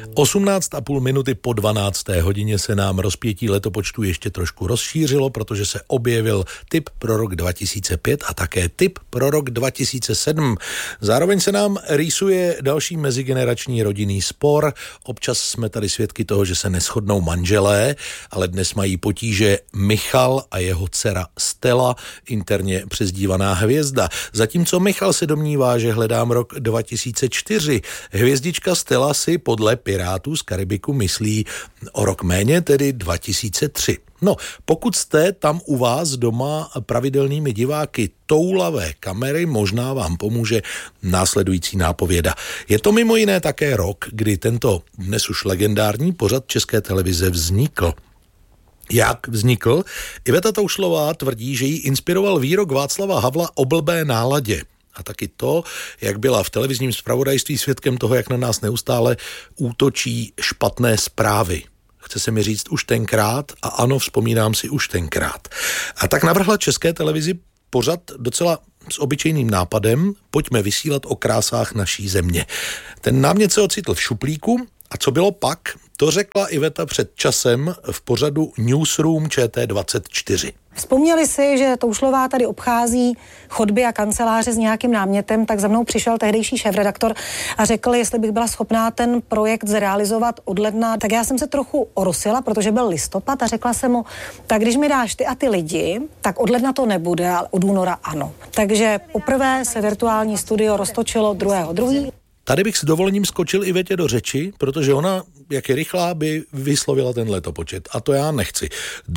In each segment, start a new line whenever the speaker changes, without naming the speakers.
18,5 minuty po 12. hodině se nám rozpětí letopočtu ještě trošku rozšířilo, protože se objevil tip pro rok 2005 a také tip pro rok 2007. Zároveň se nám rýsuje další mezigenerační rodinný spor. Občas jsme tady svědky toho, že se neshodnou manželé, ale dnes mají potíže Michal a jeho dcera Stella, interně přezdívaná Hvězda. Zatímco Michal se domnívá, že hledám rok 2004, hvězdička Stella si podle Pirátů z Karibiku myslí o rok méně, tedy 2003. No, pokud jste tam u vás doma pravidelnými diváky toulavé kamery, možná vám pomůže následující nápověda. Je to mimo jiné také rok, kdy tento dnes už legendární pořad České televize vznikl. Jak vznikl? Iveta Toušlová tvrdí, že jí inspiroval výrok Václava Havla o blbé náladě. A taky to, jak byla v televizním zpravodajství svědkem toho, jak na nás neustále útočí špatné zprávy. Chce se mi říct už tenkrát a ano, vzpomínám si už tenkrát. A tak navrhla České televizi pořad docela s obyčejným nápadem, pojďme vysílat o krásách naší země. Ten námět se ocitl v šuplíku a co bylo pak, to řekla Iveta před časem v pořadu Newsroom ČT24.
Vzpomněli si, že Toušlová tady obchází chodby a kanceláře s nějakým námětem, tak za mnou přišel tehdejší šéfredaktor a řekl, jestli bych byla schopná ten projekt zrealizovat od ledna. Tak já jsem se trochu orosila, protože byl listopad a řekla jsem mu, tak když mi dáš ty a ty lidi, tak od ledna to nebude, ale od února ano. Takže poprvé se virtuální studio roztočilo 2.2.
Tady bych s dovolením skočil Ivetě do řeči, protože ona, jak je rychlá, by vyslovila ten letopočet. A to já nechci.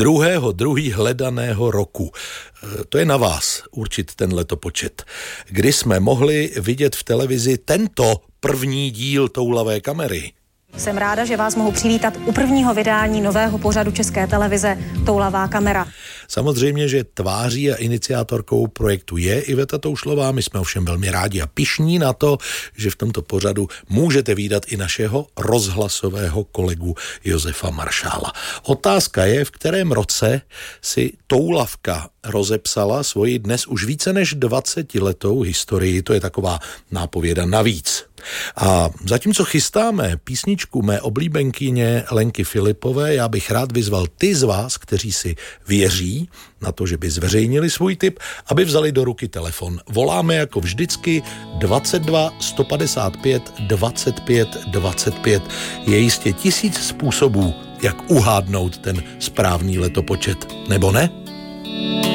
2.2. hledaného roku. To je na vás určit ten letopočet. Kdy jsme mohli vidět v televizi tento první díl toulavé kamery?
Jsem ráda, že vás mohu přivítat u prvního vydání nového pořadu České televize Toulavá kamera.
Samozřejmě, že tváří a iniciátorkou projektu je Iveta Toušlová. My jsme ovšem velmi rádi a pyšní na to, že v tomto pořadu můžete vídat i našeho rozhlasového kolegu Josefa Maršála. Otázka je, v kterém roce si Toulavka rozepsala svoji dnes už více než 20letou historii. To je taková nápověda navíc. A zatímco chystáme písničku mé oblíbenkyně Lenky Filipové, já bych rád vyzval ty z vás, kteří si věří na to, že by zveřejnili svůj tip, aby vzali do ruky telefon. Voláme jako vždycky 22 155 25 25. Je jistě 1000 způsobů, jak uhádnout ten správný letopočet. Nebo ne?